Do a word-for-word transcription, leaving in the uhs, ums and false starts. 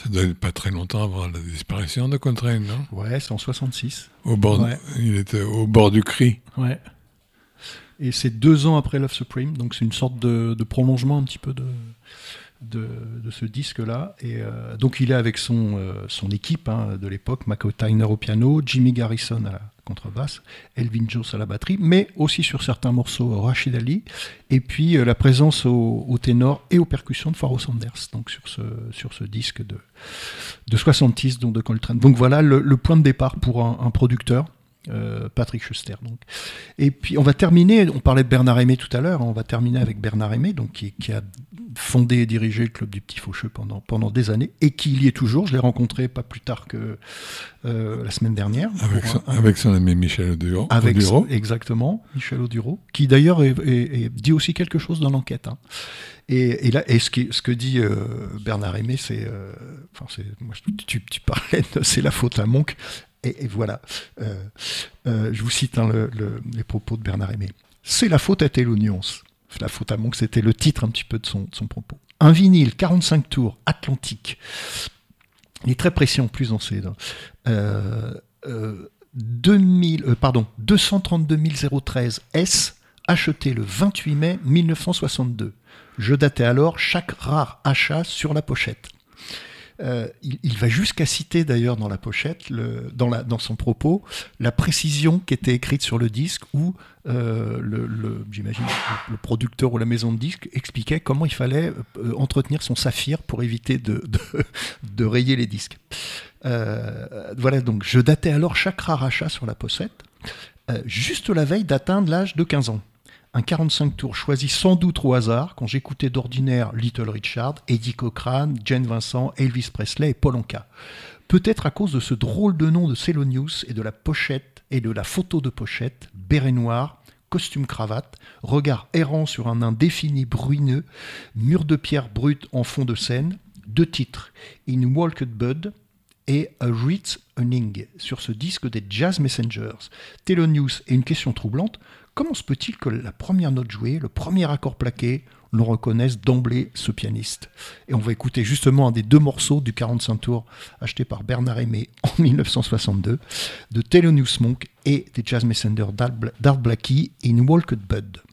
Ça doit être pas très longtemps avant la disparition de Coltrane, non? Ouais, c'est en soixante-six. Au bord, Ouais. Il était au bord du cri. Ouais. Et c'est deux ans après Love Supreme, donc c'est une sorte de, de prolongement un petit peu de, de, de ce disque-là. Et euh, donc il est avec son, euh, son équipe hein, de l'époque, Mac Tyner au piano, Jimmy Garrison à la contrebasse, Elvin Jones à la batterie, mais aussi sur certains morceaux Rashid Ali, et puis euh, la présence au, au ténor et aux percussions de Pharoah Sanders, donc sur ce, sur ce disque de, de soixante-six, donc de Coltrane. Donc voilà le, le point de départ pour un, un producteur. Euh, Patrick Schuster donc. Et puis on va terminer, on parlait de Bernard Aimé tout à l'heure, on va terminer avec Bernard Aimé donc, qui, qui a fondé et dirigé le Club du Petit Faucheux pendant, pendant des années et qui y est toujours. Je l'ai rencontré pas plus tard que euh, la semaine dernière avec son, un, avec son ami Michel Oduro, avec Oduro. Exactement, Michel Oduro, qui d'ailleurs est, est, est, dit aussi quelque chose dans l'enquête hein. Et, et là, et ce, qui, ce que dit euh, Bernard Aimé, c'est, euh, enfin, c'est moi, tu, tu parlais de c'est la faute à Monk. Et, et voilà, euh, euh, je vous cite hein, le, le, les propos de Bernard Aimé. C'est la faute à Thelonious. La faute à Monk, c'était le titre un petit peu de son, de son propos. Un vinyle, quarante-cinq tours, Atlantique. Il est très précis en plus dans ces... Euh, euh, deux mille, euh, pardon, deux cent trente-deux mille treize S, acheté le vingt-huit mai mille neuf cent soixante-deux. Je datais alors chaque rare achat sur la pochette. Euh, il, il va jusqu'à citer d'ailleurs dans la pochette, le, dans, la, dans son propos, la précision qui était écrite sur le disque où euh, le, le, j'imagine le, le producteur ou la maison de disques expliquait comment il fallait euh, entretenir son saphir pour éviter de, de, de rayer les disques. Euh, voilà, donc je datais alors chaque rare achat sur la pochette, euh, juste la veille d'atteindre l'âge de quinze ans. Un quarante-cinq tours choisi sans doute au hasard quand j'écoutais d'ordinaire Little Richard, Eddie Cochran, Jane Vincent, Elvis Presley et Paul Anka. Peut-être à cause de ce drôle de nom de Thelonious et de la pochette et de la photo de pochette, béret noir, costume cravate, regard errant sur un indéfini bruyineux, mur de pierre brute en fond de scène, deux titres, In Walked Bud et A Wreath Hunting sur ce disque des Jazz Messengers. Thelonious est une question troublante. Comment se peut-il que la première note jouée, le premier accord plaqué, l'on reconnaisse d'emblée ce pianiste? Et on va écouter justement un des deux morceaux du quarante-cinq tours acheté par Bernard Aimé en mille neuf cent soixante-deux, de Thelonious Monk et des Jazz Messengers d'Art Blakey, In Walked Bud.